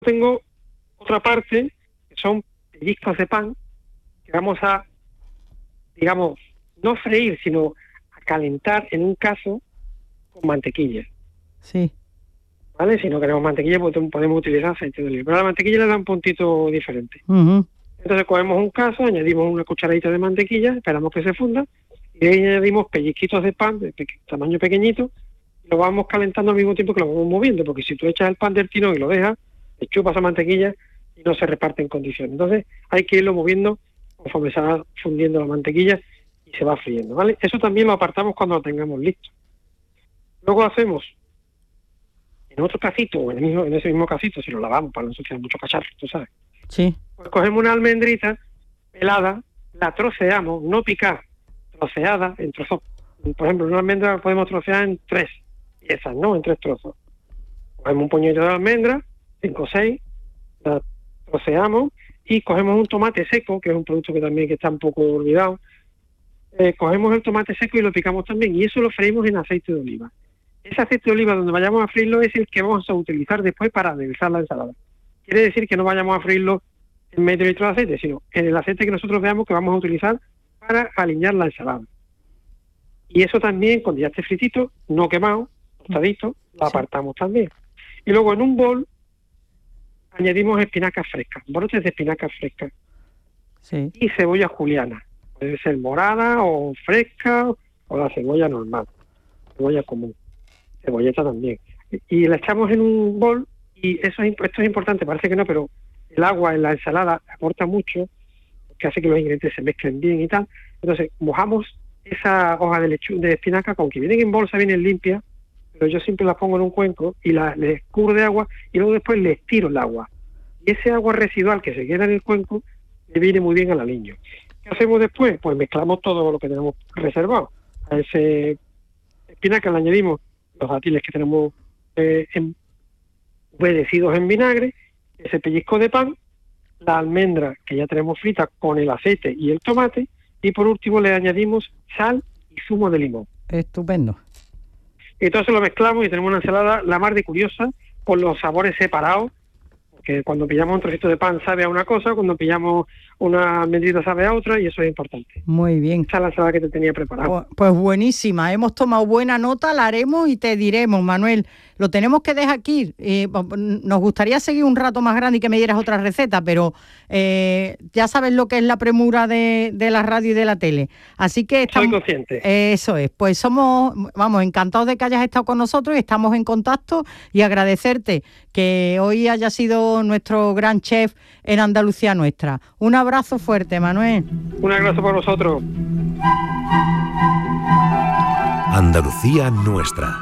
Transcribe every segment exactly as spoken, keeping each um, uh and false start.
Tengo otra parte, que son pellizcos de pan, que vamos a, digamos, no freír, sino a calentar en un caso con mantequilla. Sí. ¿Vale? Si no queremos mantequilla, pues podemos utilizar aceite de oliva. Pero la mantequilla le da un puntito diferente. Uh-huh. Entonces cogemos un caso, añadimos una cucharadita de mantequilla, esperamos que se funda, y ahí añadimos pellizquitos de pan de pe- tamaño pequeñito, y lo vamos calentando al mismo tiempo que lo vamos moviendo, porque si tú echas el pan del tirón y lo dejas, le chupas a mantequilla y no se reparte en condiciones. Entonces hay que irlo moviendo conforme se va fundiendo la mantequilla y se va friendo, ¿vale? Eso también lo apartamos cuando lo tengamos listo. Luego hacemos en otro casito, o en, el mismo, en ese mismo casito, si lo lavamos para no ensuciar mucho cacharro, tú sabes. Sí. Pues cogemos una almendrita pelada, la troceamos, no picar, troceada en trozos. Por ejemplo, una almendra la podemos trocear en tres piezas, ¿no? En tres trozos. Cogemos un puñito de almendra, cinco o seis, la troceamos y cogemos un tomate seco, que es un producto que también que está un poco olvidado. Eh, cogemos el tomate seco y lo picamos también, y eso lo freímos en aceite de oliva. Ese aceite de oliva donde vayamos a freírlo es el que vamos a utilizar después para aderezar la ensalada. Quiere decir que no vayamos a freírlo en medio litro de aceite, sino en el aceite que nosotros veamos que vamos a utilizar para alinear la ensalada. Y eso también, cuando ya esté fritito, no quemado, tostadito, lo apartamos también. Y luego en un bol añadimos espinacas frescas, brotes de espinacas frescas. Sí. Y cebolla juliana. Puede ser morada o fresca o la cebolla normal, cebolla común, cebolleta también. Y la echamos en un bol y eso es, esto es importante, parece que no, pero el agua en la ensalada aporta mucho, que hace que los ingredientes se mezclen bien y tal. Entonces mojamos esa hoja de lechu de espinaca, con que vienen en bolsa, vienen limpias, pero yo siempre las pongo en un cuenco y las les cubro de agua y luego después les tiro el agua. Y ese agua residual que se queda en el cuenco le viene muy bien al aliño. ¿Qué hacemos después? Pues mezclamos todo lo que tenemos reservado. A ese espinaca le añadimos los dátiles que tenemos eh, en, humedecidos en vinagre, ese pellizco de pan, la almendra que ya tenemos frita con el aceite y el tomate, y por último le añadimos sal y zumo de limón. Estupendo. Y todo eso lo mezclamos y tenemos una ensalada la más de curiosa, con los sabores separados, porque cuando pillamos un trocito de pan sabe a una cosa, cuando pillamos una almendrita sabe a otra, y eso es importante. Muy bien. Esa es la ensalada que te tenía preparada. Pues, pues buenísima, hemos tomado buena nota, la haremos y te diremos, Manuel. Lo tenemos que dejar aquí. Eh, nos gustaría seguir un rato más grande y que me dieras otra receta, pero eh, ya sabes lo que es la premura de, de la radio y de la tele. Así que estamos, soy consciente. Eh, eso es. Pues somos, vamos, encantados de que hayas estado con nosotros y estamos en contacto, y agradecerte que hoy haya sido nuestro gran chef en Andalucía Nuestra. Un abrazo fuerte, Manuel. Un abrazo para vosotros. Andalucía Nuestra.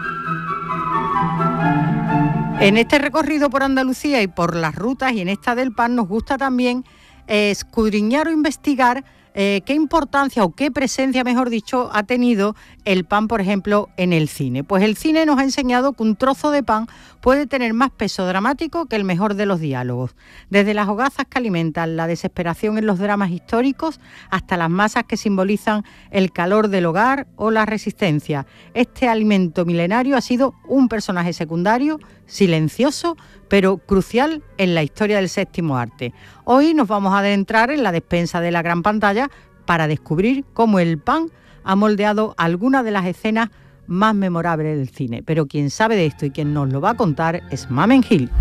En este recorrido por Andalucía y por las rutas y en esta del pan nos gusta también eh, escudriñar o investigar eh, qué importancia o qué presencia, mejor dicho, ha tenido el pan, por ejemplo, en el cine. Pues el cine nos ha enseñado que un trozo de pan puede tener más peso dramático que el mejor de los diálogos. Desde las hogazas que alimentan la desesperación en los dramas históricos hasta las masas que simbolizan el calor del hogar o la resistencia. Este alimento milenario ha sido un personaje secundario, silencioso, pero crucial en la historia del séptimo arte. Hoy nos vamos a adentrar en la despensa de la gran pantalla para descubrir cómo el pan ha moldeado algunas de las escenas más memorables del cine. Pero quien sabe de esto y quien nos lo va a contar es Mamen Gil.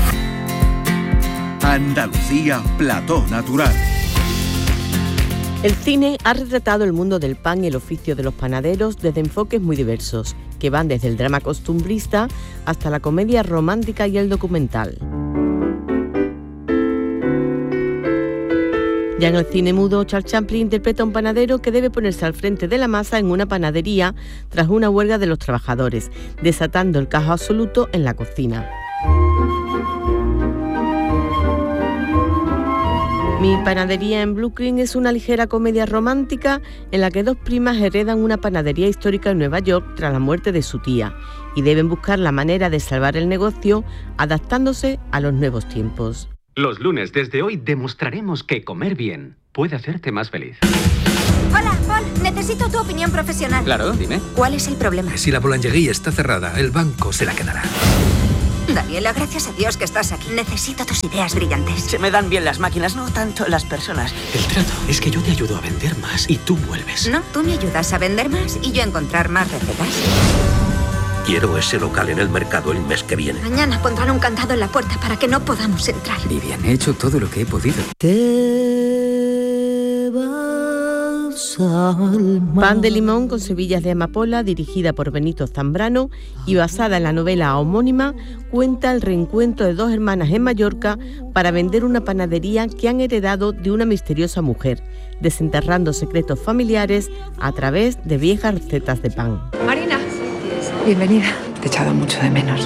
Andalucía, plató natural. El cine ha retratado el mundo del pan y el oficio de los panaderos desde enfoques muy diversos, que van desde el drama costumbrista hasta la comedia romántica y el documental. Ya en el cine mudo, Charles Chaplin interpreta a un panadero que debe ponerse al frente de la masa en una panadería tras una huelga de los trabajadores, desatando el caos absoluto en la cocina. Mi panadería en Brooklyn es una ligera comedia romántica en la que dos primas heredan una panadería histórica en Nueva York tras la muerte de su tía y deben buscar la manera de salvar el negocio adaptándose a los nuevos tiempos. Los lunes desde hoy demostraremos que comer bien puede hacerte más feliz. Hola, Paul. Necesito tu opinión profesional. Claro, dime. ¿Cuál es el problema? Si la boulangerie está cerrada, el banco se la quedará. Daniela, gracias a Dios que estás aquí. Necesito tus ideas brillantes. Se me dan bien las máquinas, no tanto las personas. El trato es que yo te ayudo a vender más y tú vuelves. No, tú me ayudas a vender más y yo a encontrar más recetas. Quiero ese local en el mercado el mes que viene. Mañana pondrán un candado en la puerta para que no podamos entrar. Vivian, he hecho todo lo que he podido. Pan de limón con semillas de amapola, dirigida por Benito Zambrano y basada en la novela homónima, cuenta el reencuentro de dos hermanas en Mallorca para vender una panadería que han heredado de una misteriosa mujer, desenterrando secretos familiares a través de viejas recetas de pan. Marina, bienvenida. Te he echado mucho de menos.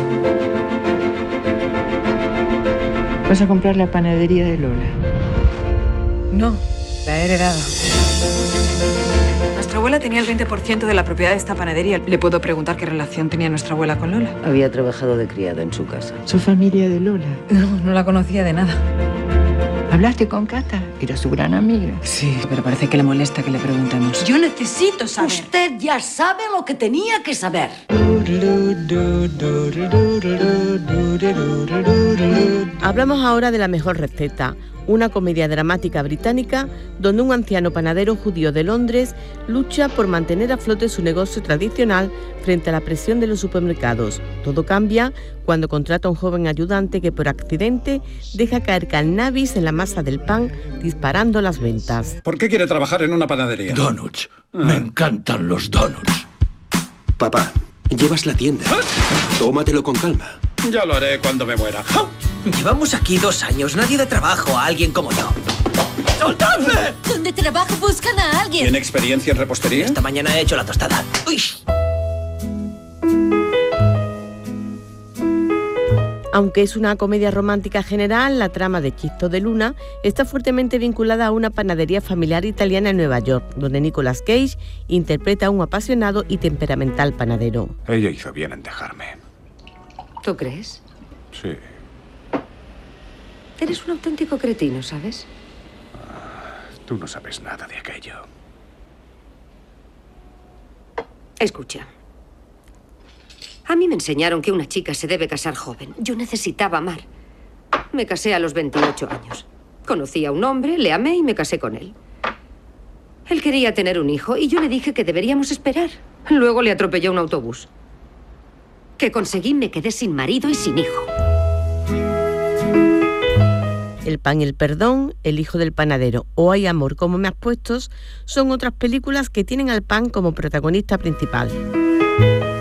¿Vas a comprar la panadería de Lola? No, la he heredado. Nuestra abuela tenía el veinte por ciento de la propiedad de esta panadería. ¿Le puedo preguntar qué relación tenía nuestra abuela con Lola? Había trabajado de criada en su casa. ¿Su familia de Lola? No, no la conocía de nada. ¿Hablaste con Cata? Era su gran amiga. Sí, pero parece que le molesta que le preguntemos. Yo necesito saber. Usted ya sabe lo que tenía que saber. Hablamos ahora de La mejor receta, una comedia dramática británica donde un anciano panadero judío de Londres lucha por mantener a flote su negocio tradicional frente a la presión de los supermercados. Todo cambia cuando contrata a un joven ayudante que por accidente deja caer cannabis en la masa del pan, disparando las ventas. ¿Por qué quiere trabajar en una panadería? Donuts. Ah. Me encantan los donuts. Papá, llevas la tienda. Tómatelo con calma. Ya lo haré cuando me muera. Llevamos aquí dos años. Nadie da trabajo a alguien como yo. ¡Soltadme! ¿Dónde trabajo buscan a alguien? ¿Tiene experiencia en repostería? Esta mañana he hecho la tostada. Uy. Aunque es una comedia romántica general, la trama de Hechizo de Luna está fuertemente vinculada a una panadería familiar italiana en Nueva York, donde Nicolas Cage interpreta a un apasionado y temperamental panadero. Ella hizo bien en dejarme. ¿Tú crees? Sí. Eres un auténtico cretino, ¿sabes? Ah, tú no sabes nada de aquello. Escucha. A mí me enseñaron que una chica se debe casar joven. Yo necesitaba amar. Me casé a los veintiocho años. Conocí a un hombre, le amé y me casé con él. Él quería tener un hijo y yo le dije que deberíamos esperar. Luego le atropelló un autobús. Que conseguí, me quedé sin marido y sin hijo. El pan y el perdón, El hijo del panadero o Hay amor como me has puesto son otras películas que tienen al pan como protagonista principal.